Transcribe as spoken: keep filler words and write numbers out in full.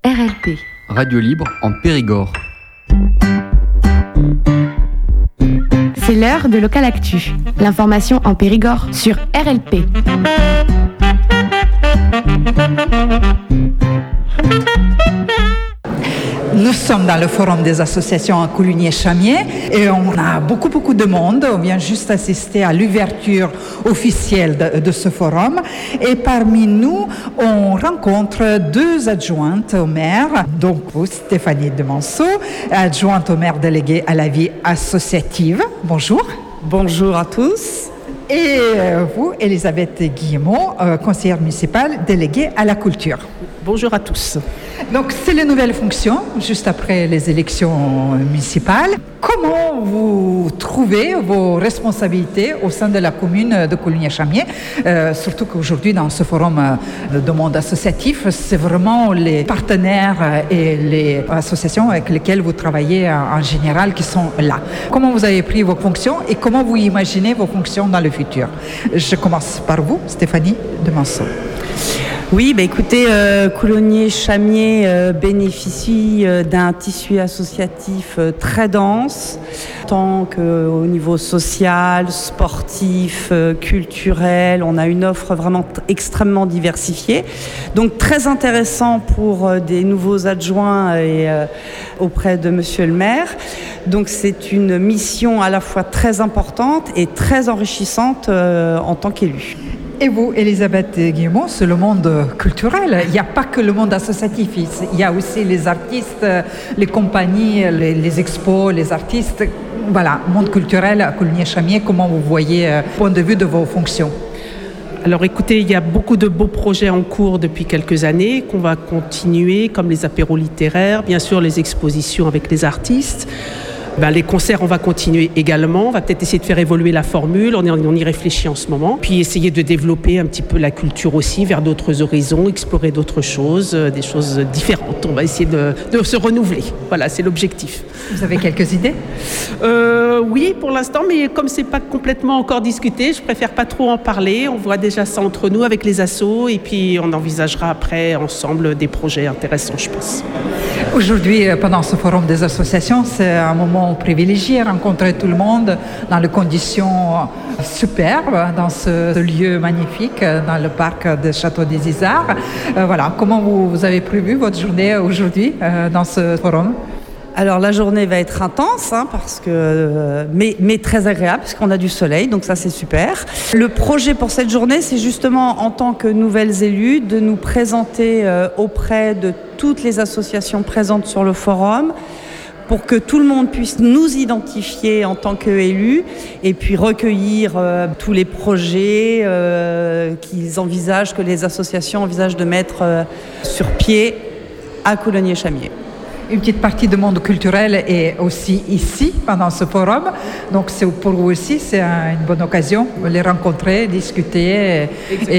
R L P. Radio libre en Périgord. C'est l'heure de Local Actu. L'information en Périgord sur R L P. Nous sommes dans le forum des associations à Coulugny-Chamiers et on a beaucoup beaucoup de monde. On vient juste assister à l'ouverture officielle de, de ce forum. Et parmi nous, on rencontre deux adjointes au maire. Donc vous, Stéphanie Demanceau, adjointe au maire déléguée à la vie associative. Bonjour. Bonjour à tous. Et vous, Elisabeth Guillemot, conseillère municipale déléguée à la culture. Bonjour à tous. Donc, c'est les nouvelles fonctions, juste après les élections municipales. Comment vous trouvez vos responsabilités au sein de la commune de Coulugny-Chamiers, euh, surtout qu'aujourd'hui, dans ce forum de monde associatif, c'est vraiment les partenaires et les associations avec lesquelles vous travaillez en général qui sont là. Comment vous avez pris vos fonctions et comment vous imaginez vos fonctions dans le futur? Je commence par vous, Stéphanie Demanceau. Oui, bah écoutez, euh, Coulugny-Chamiers euh, bénéficie euh, d'un tissu associatif euh, très dense, tant qu'au niveau social, sportif, euh, culturel. On a une offre vraiment t- extrêmement diversifiée. Donc très intéressant pour euh, des nouveaux adjoints et euh, auprès de Monsieur le maire. Donc c'est une mission à la fois très importante et très enrichissante euh, en tant qu'élu. Et vous, Elisabeth Guillemot, c'est le monde culturel. Il n'y a pas que le monde associatif. Il y a aussi les artistes, les compagnies, les, les expos, les artistes. Voilà, monde culturel à Coulugny-Chamiers, comment vous voyez, euh, point de vue de vos fonctions? Alors écoutez, il y a beaucoup de beaux projets en cours depuis quelques années qu'on va continuer, comme les apéros littéraires, bien sûr les expositions avec les artistes. Ben, les concerts, on va continuer également. On va peut-être essayer de faire évoluer la formule. On, est, on y réfléchit en ce moment. Puis essayer de développer un petit peu la culture aussi vers d'autres horizons, explorer d'autres choses, euh, des choses différentes. On va essayer de, de se renouveler. Voilà, c'est l'objectif. Vous avez quelques idées? euh, Oui, pour l'instant, mais comme c'est pas complètement encore discuté, je préfère pas trop en parler. On voit déjà ça entre nous avec les assos et puis on envisagera après ensemble des projets intéressants, je pense. Aujourd'hui, pendant ce forum des associations, c'est un moment privilégié, rencontrer tout le monde dans des conditions superbes, dans ce lieu magnifique, dans le parc de Château des Isards. Euh, voilà, comment vous, vous avez prévu votre journée aujourd'hui euh, dans ce forum? Alors la journée va être intense, hein, parce que, euh, mais, mais très agréable, parce qu'on a du soleil, donc ça c'est super. Le projet pour cette journée, c'est justement en tant que nouvelles élues, de nous présenter euh, auprès de toutes les associations présentes sur le forum, pour que tout le monde puisse nous identifier en tant qu'élus et puis recueillir euh, tous les projets euh, qu'ils envisagent, que les associations envisagent de mettre euh, sur pied à Coulugny-Chamiers. Une petite partie du monde culturel est aussi ici, pendant ce forum. Donc c'est, pour vous aussi, c'est une bonne occasion de les rencontrer, discuter et,